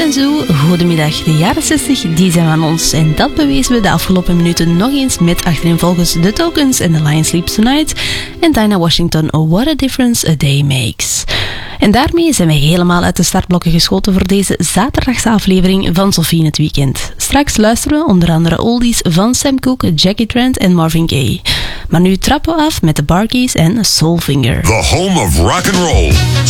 en zo, goedemiddag. De jaren 60, die zijn van ons. En dat bewezen we de afgelopen minuten nog eens met achtereenvolgens The Tokens and The Lion Sleeps Tonight en Dinah Washington, What a Difference a Day Makes. En daarmee zijn we helemaal uit de startblokken geschoten voor deze zaterdagse aflevering van Sophie in het Weekend. Straks luisteren we onder andere oldies van Sam Cooke, Jackie Trent en Marvin Gaye. Maar nu trappen we af met de Bar Keys en Soulfinger. The home of rock and roll.